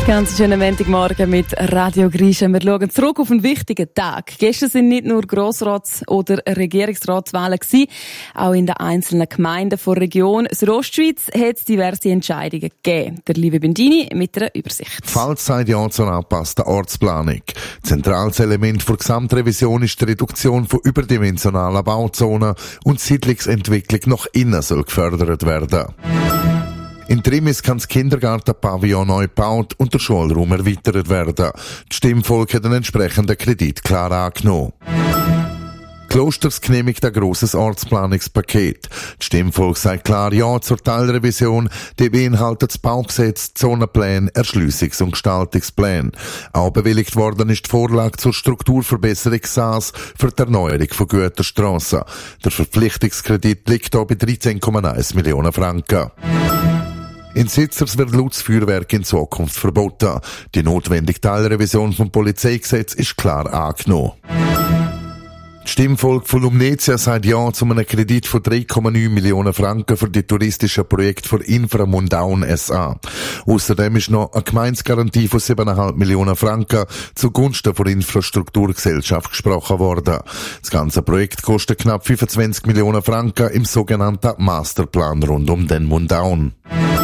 Ganz schönen Montagmorgen mit Radio Grisha. Wir schauen zurück auf einen wichtigen Tag. Gestern sind nicht nur Grossrats- oder Regierungsratswahlen gewesen. Auch in den einzelnen Gemeinden der Region Südostschweiz hat es diverse Entscheidungen gegeben. Der liebe Bendini mit einer Übersicht. Pfalz sagt ja zur angepassten Ortsplanung. Zentrales Element der Gesamtrevision ist die Reduktion von überdimensionalen Bauzonen und Siedlungsentwicklung nach innen soll gefördert werden. In Trimis kann das Kindergartenpavillon neu gebaut und der Schulraum erweitert werden. Das Stimmvolk hat einen entsprechenden Kredit klar angenommen. Klosters genehmigt ein grosses Ortsplanungspaket. Das Stimmvolk sagt klar Ja zur Teilrevision, die beinhaltet das Baugesetz, Zonenpläne, Erschliessungs- und Gestaltungspläne. Auch bewilligt worden ist die Vorlage zur Strukturverbesserung SAS für die Erneuerung von Güterstrassen. Der Verpflichtungskredit liegt hier bei 13,1 Millionen Franken. In Sitzers wird laut das Feuerwerk in Zukunft verboten. Die notwendige Teilrevision vom Polizeigesetz ist klar angenommen. Das Stimmvolk von Lumnezia sagt Ja zu einem Kredit von 3,9 Millionen Franken für die touristischen Projekte für Inframundaun SA. Außerdem ist noch eine Gemeinsgarantie von 7,5 Millionen Franken zugunsten der Infrastrukturgesellschaft gesprochen worden. Das ganze Projekt kostet knapp 25 Millionen Franken im sogenannten Masterplan rund um den Mundaun.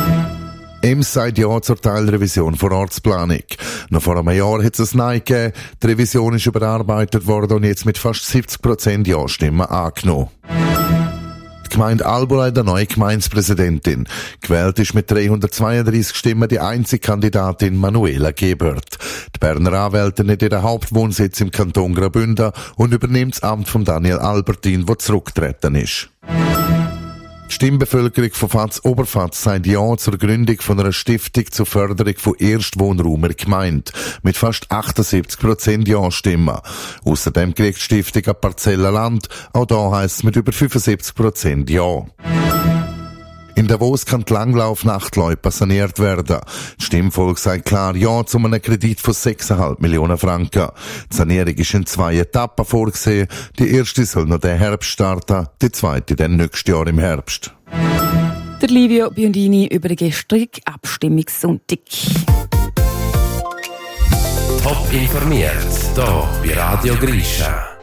EMS sagt Ja zur Teilrevision der Ortsplanung. Noch vor einem Jahr hat es ein Nein gegeben. Die Revision ist überarbeitet worden und jetzt mit fast 70% Ja-Stimmen angenommen. Die Gemeinde Albula ist eine neue Gemeindepräsidentin. Gewählt ist mit 332 Stimmen die einzige Kandidatin Manuela Gebert. Die Berner Anwältin hat ihren Hauptwohnsitz im Kanton Graubünden und übernimmt das Amt von Daniel Albertin, der zurückgetreten ist. Die Stimmbevölkerung von Fatz-Oberfatz sagt Ja zur Gründung von einer Stiftung zur Förderung von Erstwohnraum in der Gemeinde. Mit fast 78% Ja-Stimmen. Außerdem kriegt die Stiftung eine Parzelle Land. Auch da heisst es mit über 75% Ja. In Davos kann die Langlauf-Nachtloipe saniert werden. Das Stimmvolk sagt klar Ja zu einem Kredit von 6,5 Millionen Franken. Die Sanierung ist in 2 Etappen vorgesehen. Die erste soll noch den Herbst starten, die zweite dann nächstes Jahr im Herbst. Der Livio Biondini über den gestrigen Abstimmungssonntag. Top informiert, hier bei Radio Grisha.